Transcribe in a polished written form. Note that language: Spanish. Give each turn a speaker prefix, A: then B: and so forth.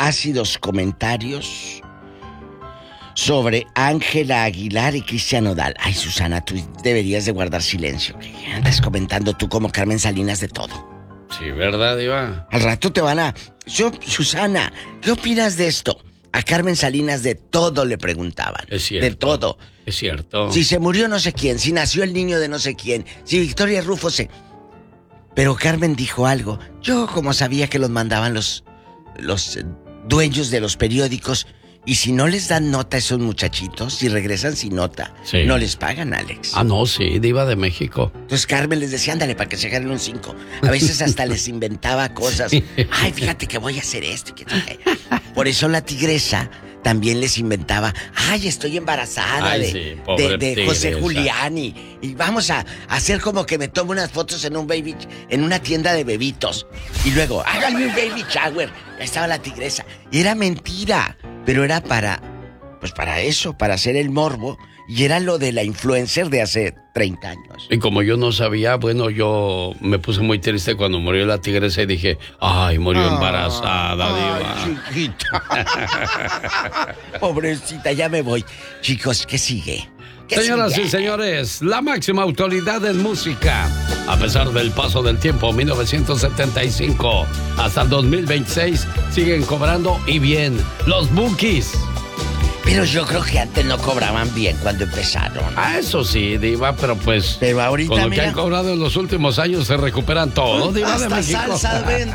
A: ácidos comentarios sobre Ángela Aguilar y Cristian Nodal. Ay, Susana, tú deberías de guardar silencio. Andas comentando tú como Carmen Salinas de todo.
B: Sí, ¿verdad, Diva?
A: Al rato te van a... Susana, ¿qué opinas de esto? A Carmen Salinas de todo le preguntaban.
B: Es cierto.
A: De todo.
B: Es cierto.
A: Si se murió no sé quién, si nació el niño de no sé quién, si Victoria Rufo se... Pero Carmen dijo algo. Yo, como sabía que los mandaban los dueños de los periódicos, y si no les dan nota a esos muchachitos, si regresan sin nota,
B: sí,
A: no les pagan, Alex.
B: Ah, no, sí, Diva de México.
A: Entonces Carmen les decía, ándale, para que se ganen un 5. A veces hasta les inventaba cosas.
B: Sí.
A: Ay, fíjate que voy a hacer esto. Por eso la tigresa también les inventaba, ay, estoy embarazada.
B: Ay,
A: de,
B: sí, pobre
A: de José
B: tigresa.
A: Julián y vamos a hacer como que me tomo unas fotos en una tienda de bebitos. Y luego, háganme un baby shower. Ahí estaba la tigresa. Y era mentira, pero era para eso, para hacer el morbo. Y era lo de la influencer de hace 30 años.
B: Y como yo no sabía, bueno, yo me puse muy triste cuando murió la tigresa y dije, ay, murió embarazada, Diva.
A: Chiquita. Pobrecita, ya me voy. Chicos, ¿qué sigue?
B: Señoras y señores, la máxima autoridad en música. A pesar del paso del tiempo, 1975 hasta el 2026, siguen cobrando y bien. Los Bukis.
A: Pero yo creo que antes no cobraban bien cuando empezaron.
B: Ah, eso sí, Diva, pero pues...
A: Pero ahorita,
B: con lo
A: mira,
B: que han cobrado en los últimos años se recuperan todo, Diva de
A: hasta
B: México.
A: salsa venden.